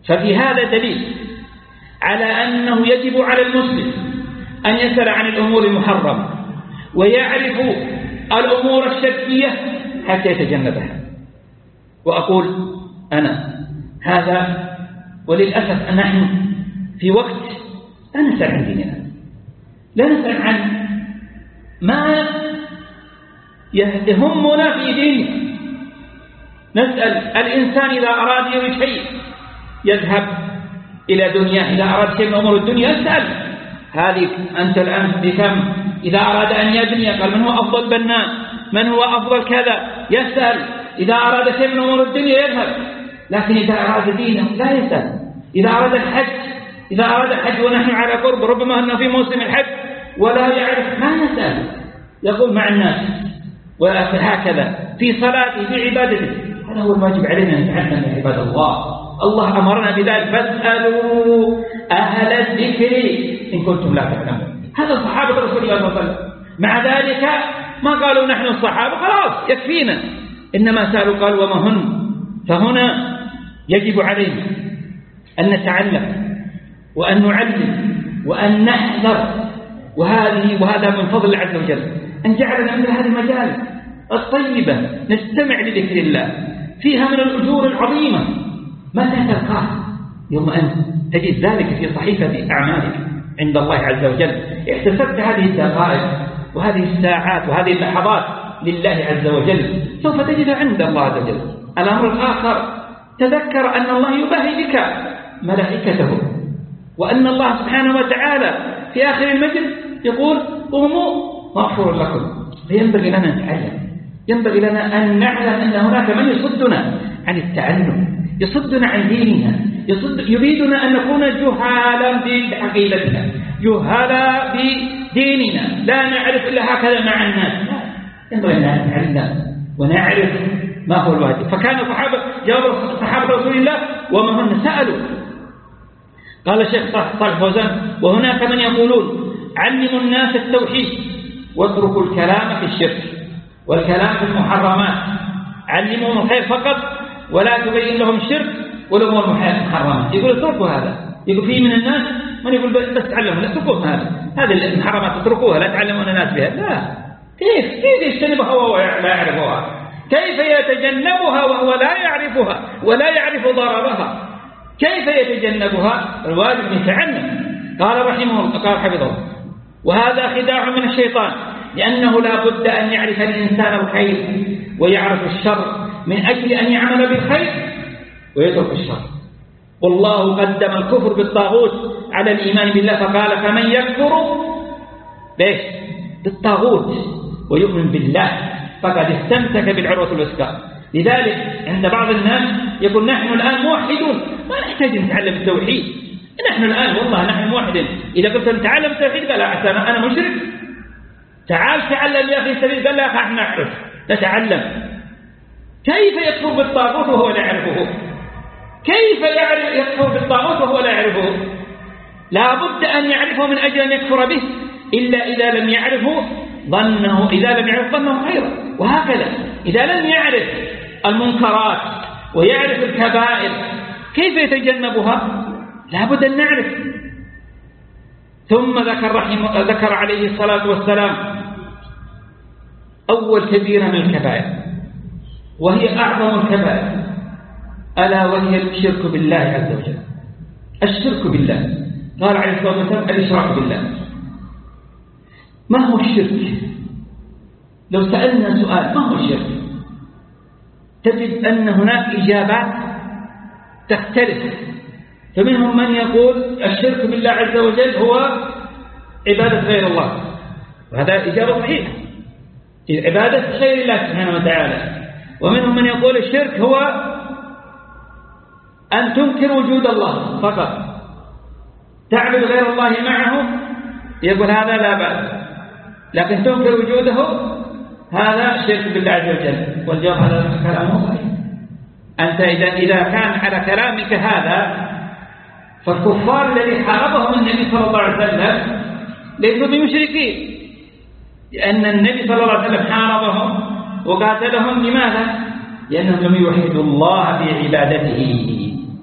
ففي هذا دليل على أنه يجب على المسلم أن يسأل عن الأمور المحرمة ويعرف الأمور الشركية حتى يتجنبها. وأقول أنا هذا، وللأسف نحن في وقت لا نسأل عن ديننا، لا نسأل عن ما يهمنا في ديننا. نسأل الإنسان إذا أراد يريد شيء يذهب إلى دنياه، إذا أراد شيء من أمور الدنيا يسأل هذه أنت الآن بكم، إذا أراد أن يبني قال من هو أفضل بناء، من هو أفضل كذا، يسأل. إذا أراد شيء من أمور الدنيا يذهب، لكن إذا أراد دينه لا يسأل. إذا أراد الحج، إذا أراد الحج ونحن على قرب، ربما أنه في موسم الحج ولا يعرف، ما نسأل، يقول مع الناس وهكذا في صلاته في عبادته. هذا هو الواجب علينا أن نتعلم يا عباد الله. الله أمرنا بذلك، فاسألوا أهل الذكر إن كنتم لا تعلمون. هذا صحابة رسول الله صلى الله عليه وسلم، مع ذلك ما قالوا نحن الصحابة خلاص يكفينا، إنما سألوا قالوا وما هن. فهنا يجب علينا أن نتعلم وأن نعلم وأن نحذر، وهذا من فضل الله عز وجل أن جعلنا مثل هذه المجال الطيبة نستمع لذكر الله، فيها من الأجور العظيمة. متى تلقاه؟ يوم أن تجد ذلك في صحيفة أعمالك عند الله عز وجل. احتسبت هذه الدقائق وهذه الساعات وهذه اللحظات لله عز وجل، سوف تجد عند الله عز وجل. الأمر الآخر، تذكر أن الله يباهي بك ملائكته، وأن الله سبحانه وتعالى في آخر المجلس يقول قوموا مغفور لكم. فينبغي لنا أن نتعلم، ينبغي لنا أن نعلم أن هناك من يصدنا عن التعلم، يصدنا عن ديننا، يريدنا أن نكون جهالا بعقيدتنا، جهالا بديننا، لا نعرف إلا هكذا مع الناس. ينبغي أن نتعلم ونعرف ما هو الواجب. فكان جاوب صحابة رسول الله وما هن سألوا. قال الشيخ صالح فوزان وهناك من يقولون علموا الناس التوحيد واتركوا الكلام في الشرك والكلام في المحرمات، علموهم الخير فقط ولا تبين لهم الشرك ولهم المحرمات. يقول اتركوا هذا. يقول في من الناس من يقول بس تعلموا، لا اتركوا هذه المحرمات اتركوها، لا تعلمون الناس بها. لا، كيف يجتنبها وهو لا يعرفها؟ كيف يتجنبها وهو لا يعرفها ولا يعرف ضررها؟ كيف يتجنبها؟ الواجب يتعلم. قال رحمه الله، قال حفظه وهذا خداع من الشيطان، لأنه لا بد أن يعرف الإنسان الخير ويعرف الشر من أجل أن يعمل بالخير ويترك الشر. والله قدم الكفر بالطاغوت على الإيمان بالله، فقال فمن يكفر ليش بالطاغوت ويؤمن بالله فقد استمسك بالعروة الوثقى. لذلك عند بعض الناس يقول نحن الآن موحدون، ما نحتاج نتعلم التوحيد، نحن الآن والله نحن موحدين. إذا قلت نتعلم التوحيد قال أنا مشرك، تعال تعلم يا أخي سبيل، قال لا احنا نعرف نتعلم. كيف يكفر بالطاغوت وهو لا يعرفه؟ كيف يكفر بالطاغوت وهو لا يعرفه؟ لا بد أن يعرفه من أجل أن يكفر به، إلا إذا لم يعرفه ظنه، إذا لم يعرف ظنه خيرا. وهكذا إذا لم يعرف المنكرات ويعرف الكبائر كيف يتجنبها؟ لا بد أن نعرف. ثم ذكر عليه الصلاة والسلام أول كبيرة من الكبائر وهي أعظم الكبائر، ألا وهي الشرك بالله عز وجل. الشرك بالله، قال عليه الصلاة والسلام الإشراك بالله. ما هو الشرك؟ لو سألنا سؤال ما هو الشرك تجد أن هناك إجابات تختلف. فمنهم من يقول الشرك بالله عز وجل هو عبادة غير الله، وهذا إجابة صحيحة، عبادة غير الله سبحانه وتعالى. ومنهم من يقول الشرك هو أن تنكر وجود الله فقط، تعبد غير الله معه، يقول هذا لا بأس، لكن تنكر وجوده هذا شرك بالله عز وجل. والجواب هذا كلامه صحيح. أنت إذا كان على كلامك هذا، فالكفار الذي حاربهم النبي صلى الله عليه وسلم ليسوا بمشركين، لأن النبي صلى الله عليه وسلم حاربهم وقاتلهم. لماذا؟ لأنهم لم يوحدوا الله بعبادته.